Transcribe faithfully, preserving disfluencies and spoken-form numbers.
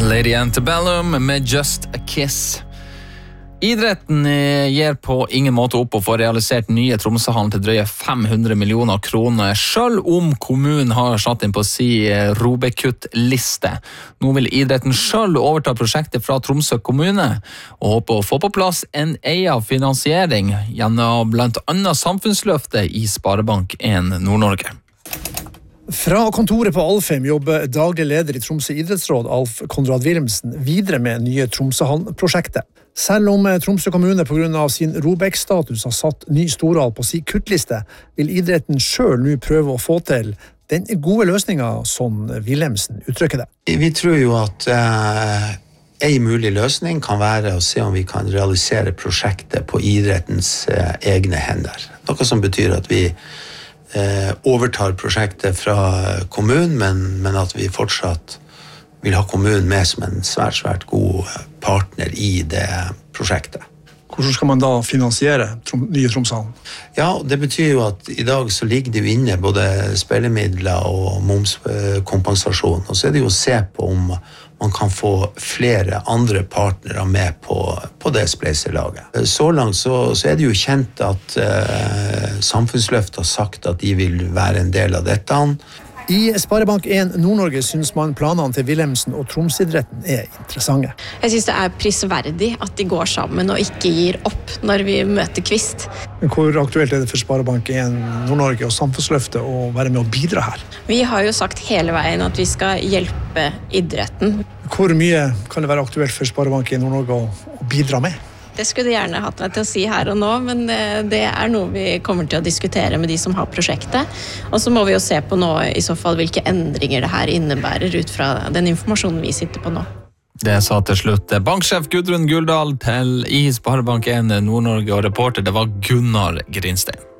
Lady Antebellum med Just a Kiss. Idretten gir på ingen måte opp å få realisert nye Tromsøhallen til drøye fem hundre millioner kroner, selv om kommunen har satt inn på si Robekutt-liste. Nå vil idretten selv overta prosjektet fra Tromsø kommune, og håper å få på plass en egen finansiering gjennom blant annet samfunnsløftet i Sparebank en Nord-Norge. Fra kontoret på Alfheim jobber daglig leder i Tromsø idrettsråd, Alf Konrad Wilhelmsen, videre med nye Tromsøhallen-prosjektet. Selv om Tromsø kommune på grunn av sin Robek-status har satt ny storhall på sin kuttliste, vil idretten selv nå prøve å få til den gode løsningen, som Wilhelmsen uttrykker det. Vi tror jo at eh, en mulig løsning kan være å se om vi kan realisere prosjektet på idrettens eh, egne hender. Noe som betyr at vi eh, overtar prosjektet fra kommunen, men, men at vi fortsatt vil ha kommunen med som en svært, svært god partner i det prosjektet. Hvordan skal man da finansiere trom, nye Tromsøhallen? Ja, det betyr jo at i dag så ligger det jo inne både spillemidler og momskompensasjon, og så er det jo å se på om man kan få flere andre partnere med på, på det spleiselaget. Så langt så, så er det jo kjent at eh, Samfunnsløftet har sagt at de vil være en del av dette. I Sparebank en Nord-Norge synes man planene til Wilhelmsen og Tromsidretten er interessante. Jeg synes det er prisverdig at de går sammen og ikke gir opp når vi møter kvist. Hvor aktuelt er det for Sparebank en Nord-Norge og Samfunnsløftet å være med å bidra her? Vi har jo sagt hele veien at vi skal hjelpe idretten. Hvor mye kan det være aktuelt for Sparebank en Nord-Norge å, å bidra med? Det skulle de gjerne hatt meg til å si her og nå, men det er noe vi kommer til å diskutere med de som har prosjektet. Og så må vi jo se på nå i så fall hvilke endringer det her innebærer ut fra den informasjonen vi sitter på nå. Det sa til slutt banksjef Gudrun Guldal til i Sparebank en Nord-Norge, og reporter det var Gunnar Grinstein.